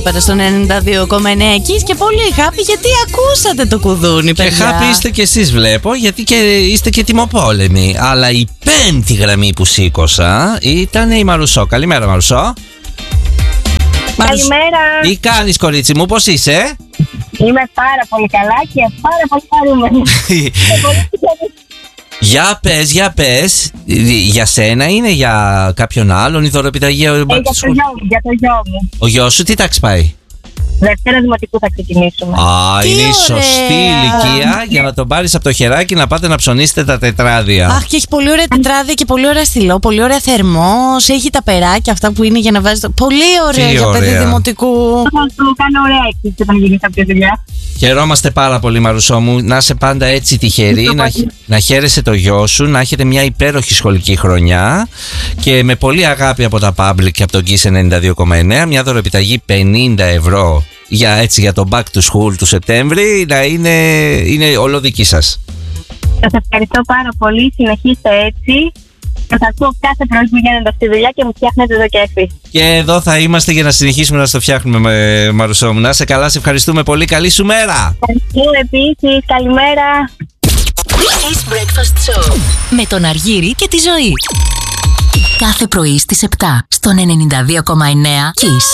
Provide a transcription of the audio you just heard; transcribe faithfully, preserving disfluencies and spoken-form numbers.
Πέρα στον ενενήντα δύο κόμμα εννέα Kiss και πολύ χάπη γιατί ακούσατε το κουδούνι, παιδιά. Και χάπη είστε κι εσείς, βλέπω, γιατί και είστε και τιμοπόλεμοι. Αλλά η πέμπτη γραμμή που σήκωσα ήταν η Μαρουσό. Καλημέρα, Μαρουσό. Καλημέρα. Τι κάνεις, κορίτσι μου, πώς είσαι? Είμαι πάρα πολύ καλά και πάρα πολύ χαρούμενη. Για πες, για πες. Για σένα είναι για κάποιον άλλον η δωρεπιταγή? Ε, για, το γιο, για το γιο μου. Ο γιος σου τι τάξη πάει? Δευτέρα δημοτικού θα ξεκινήσουμε. Α, Τι είναι η ωραία. σωστή ηλικία για να τον πάρεις από το χεράκι να πάτε να ψωνίσετε τα τετράδια. Αχ, και έχει πολύ ωραία τετράδια και πολύ ωραία στυλό, πολύ ωραία θερμός. Έχει τα περάκια αυτά που είναι για να βάζει. Το... Πολύ ωραία Τι για ωραία. παιδί δημοτικού. Θα το κάνω ωραία έκπληξη όταν γίνει αυτή τη δουλειά. Χαιρόμαστε πάρα πολύ, Μαρουσό μου. Να είσαι πάντα έτσι τυχερή, να, να χαίρεσαι το γιο σου, να έχετε μια υπέροχη σχολική χρονιά και με πολύ αγάπη από τα Public και από τον Kiss ενενήντα δύο κόμμα εννέα μια δωρεπιταγή πενήντα ευρώ για, έτσι, για το Back to School του Σεπτέμβρη να είναι, είναι όλο δική σας. Σας ευχαριστώ πάρα πολύ. Συνεχίστε έτσι. Σας ακούω κάθε πρωί που γίνετε στη δουλειά και μου φτιάχνετε το κέφι. Και εδώ θα είμαστε για να συνεχίσουμε να στο φτιάχνουμε, Μαρουσό μου. Να είσαι καλά, σε ευχαριστούμε πολύ. Καλή σου μέρα. Ευχαριστώ επίσης. Καλημέρα. Kiss Breakfast Show με τον Αργύρη και τη Ζωή. Κάθε πρωί στις επτά στον ενενήντα δύο κόμμα εννέα Kiss.